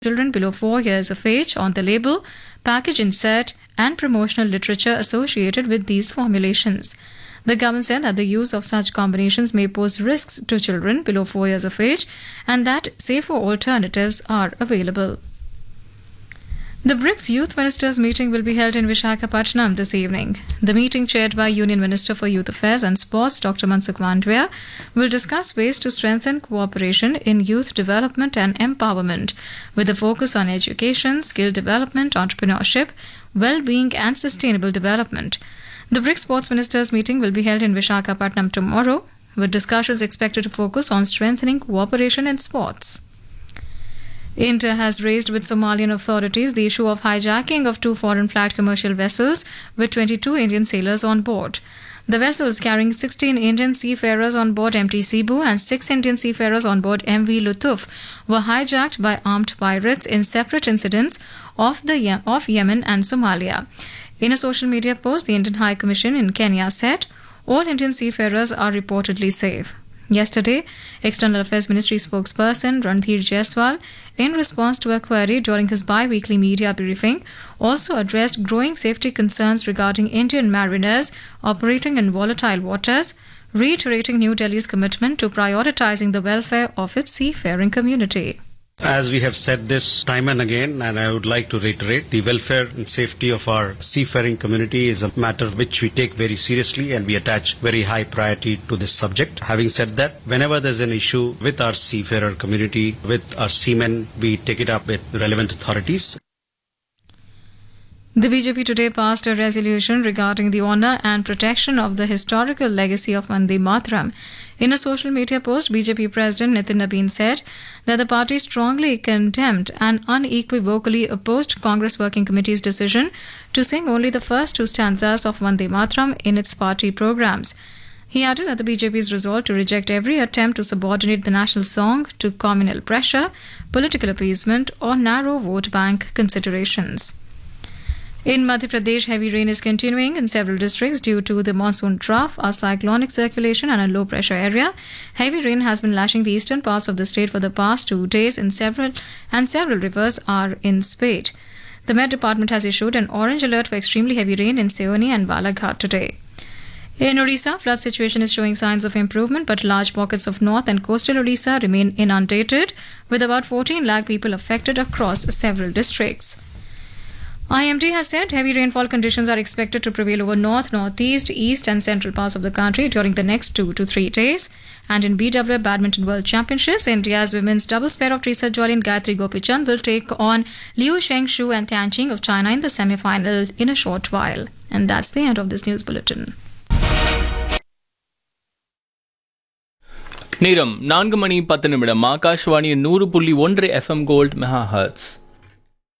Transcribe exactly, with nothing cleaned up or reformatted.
children below four years of age on the label, package insert, and promotional literature associated with these formulations. The government said that the use of such combinations may pose risks to children below four years of age and that safer alternatives are available. The BRICS Youth Ministers meeting will be held in Visakhapatnam this evening. The meeting, chaired by Union Minister for Youth Affairs and Sports Doctor Mansukh Mandavia, will discuss ways to strengthen cooperation in youth development and empowerment, with a focus on education, skill development, entrepreneurship, well-being and sustainable development. The BRICS Sports Ministers meeting will be held in Visakhapatnam tomorrow, with discussions expected to focus on strengthening cooperation in sports. India has raised with Somalian authorities the issue of hijacking of two foreign-flagged commercial vessels with twenty-two Indian sailors on board. The vessels, carrying sixteen Indian seafarers on board M T Cebu and six Indian seafarers on board M V Lutuf, were hijacked by armed pirates in separate incidents off, the Ye- off Yemen and Somalia. In a social media post, the Indian High Commission in Kenya said all Indian seafarers are reportedly safe. Yesterday, External Affairs Ministry spokesperson Randhir Jaiswal, in response to a query during his bi-weekly media briefing, also addressed growing safety concerns regarding Indian mariners operating in volatile waters, reiterating New Delhi's commitment to prioritizing the welfare of its seafaring community. As we have said this time and again, and I would like to reiterate, the welfare and safety of our seafaring community is a matter which we take very seriously and we attach very high priority to this subject. Having said that, whenever there's an issue with our seafarer community, with our seamen, we take it up with relevant authorities. The B J P today passed a resolution regarding the honour and protection of the historical legacy of Vande Mataram. In a social media post, B J P President Nitin Nabin said that the party strongly condemned and unequivocally opposed Congress Working Committee's decision to sing only the first two stanzas of Vande Mataram in its party programs. He added that the B J P's resolve to reject every attempt to subordinate the national song to communal pressure, political appeasement or narrow vote bank considerations. In Madhya Pradesh, heavy rain is continuing in several districts due to the monsoon trough, a cyclonic circulation and a low pressure area. Heavy rain has been lashing the eastern parts of the state for the past two days in several and several rivers are in spate. The Met Department has issued an orange alert for extremely heavy rain in Seoni and Balaghat today. In Odisha, flood situation is showing signs of improvement, but large pockets of north and coastal Odisha remain inundated, with about fourteen lakh people affected across several districts. I M D has said heavy rainfall conditions are expected to prevail over north, northeast, east and central parts of the country during the next two to three days. And in B W F Badminton World Championships, India's women's doubles pair of Teresa Joly and Gayatri Gopichand will take on Liu Shengshu and Tian Qing of China in the semi-final in a short while. And that's the end of this news bulletin. நேரம் நான்கு மணி பத்து நிமிடம் ஆகாஷ்வாணி நூறு புள்ளி ஒன்று FM gold mega hertz.